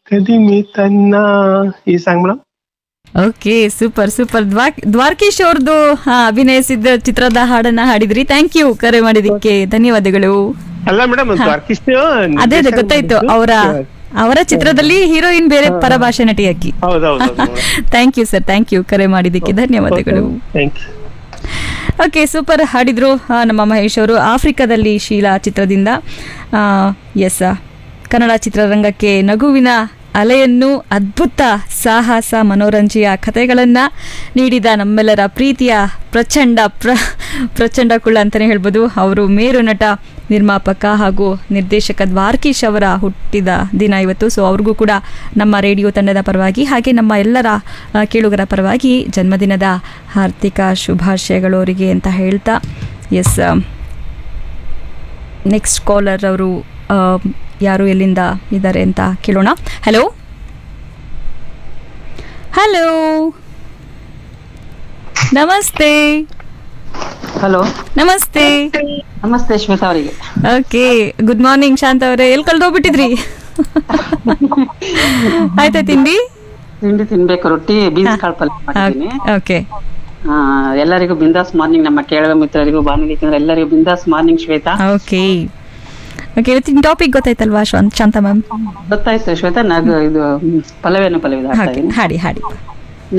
ಕದಿಮೆ ತನ್ನ ಈ song madam. Okay, super super. Dwarakish ಅವ್ರದ್ದು ಅಭಿನಯಿಸಿದ ಚಿತ್ರದ ಹಾಡನ್ನ ಹಾಡಿದ್ರಿ. ಥ್ಯಾಂಕ್ ಯು, ಕರೆ ಮಾಡಿದಕ್ಕೆ ಧನ್ಯವಾದಗಳು. ಅಲ್ಲ ಮೇಡಮ್, ದ್ವಾರಕೀಶ್ ಅದೇ ಗೊತ್ತಾಯ್ತು, ಅವರ ಚಿತ್ರದಲ್ಲಿ ಹೀರೋಯಿನ್ ಬೇರೆ, ಪರಭಾಷೆ ನಟಿ ಅಕ್ಕಿ. ಹೌದೌದು. Thank you sir, thank you, ಕರೆ ಮಾಡಿದಕ್ಕೆ ಧನ್ಯವಾದಗಳು. Thank you. ಓಕೆ, ಸೂಪರ್ ಹಾಡಿದ್ರು ನಮ್ಮ ಮಹೇಶ್ ಅವರು. ಆಫ್ರಿಕಾದಲ್ಲಿ ಶೀಲಾ ಚಿತ್ರದಿಂದ ಎಸ್, ಕನ್ನಡ ಚಿತ್ರರಂಗಕ್ಕೆ ನಗುವಿನ ಅಲೆಯನ್ನು, ಅದ್ಭುತ ಸಾಹಸ ಮನೋರಂಜನೆಯ ಕಥೆಗಳನ್ನು ನೀಡಿದ ನಮ್ಮೆಲ್ಲರ ಪ್ರೀತಿಯ ಪ್ರಚಂಡ ಕುಳ್ಳ ಅಂತಲೇ ಹೇಳ್ಬೋದು. ಅವರು ಮೇರು ನಟ, ನಿರ್ಮಾಪಕ ಹಾಗೂ ನಿರ್ದೇಶಕ ದ್ವಾರಕೀಶ್ ಅವರ ಹುಟ್ಟಿದ ದಿನ ಇವತ್ತು. ಸೊ ಅವ್ರಿಗೂ ಕೂಡ ನಮ್ಮ ರೇಡಿಯೋ ತಂಡದ ಪರವಾಗಿ ಹಾಗೆ ನಮ್ಮ ಎಲ್ಲರ ಕೇಳುಗರ ಪರವಾಗಿ ಜನ್ಮದಿನದ ಹಾರ್ದಿಕ ಶುಭಾಶಯಗಳು ಅವರಿಗೆ ಅಂತ ಹೇಳ್ತಾ, ಎಸ್, ನೆಕ್ಸ್ಟ್ ಕಾಲರ್ ಅವರು ಯಾರು, ಎಲ್ಲಿಂದ ಇದ್ದಾರೆ ಅಂತ ಕೇಳೋಣ. ಹಲೋ ಹಲೋ, ನಮಸ್ತೆ. ಹಲೋ, ನಮಸ್ತೆ. ನಮಸ್ತೆ ಶ್ವೇತಾ ಅವರಿಗೆ. ಓಕೆ, ಗುಡ್ ಮಾರ್ನಿಂಗ್ ಶಾಂತ ಅವರೇ. ಎಲ್ಲಿ ಕಳ್ದೋಗ್ಬಿಟ್ಟಿದ್ರಿ? ಆಯ್ತಾ ತಿಂಡಿ? ತಿಂಡಿ ತಿನ್ಬೇಕು, ರೊಟ್ಟಿ ಬೀನ್ಸ್ ಕಾಳು ಪಲ್ಯ ಮಾಡಿದ್ದೀನಿ. ಓಕೆ, ಎಲ್ಲರಿಗೂ ಬಿಂದಾಸ್ ಮಾರ್ನಿಂಗ್. ನಮ್ಮ ಕೇಳುವ ಮಿತ್ರರಿಗೂ ಬಾನುಲಿ ಎಲ್ಲರಿಗೂ ಬಿಂದಾಸ್ ಮಾರ್ನಿಂಗ್ ಶ್ವೇತಾ. ಓಕೆ ಓಕೆ, ಇವತ್ತಿನ ಟಾಪಿಕ್ ಗೊತ್ತಾಯ್ತಲ್ವಾ ಶಾಂತ ಮ್ಯಾಮ್? ಗೊತ್ತಾಯ್ತು ಶ್ವೇತಾ. ಇದು ಪಲ್ಲವೇನು ಪಲ್ಲವಿ ಹಾಡಿ ಹಾಡಿ.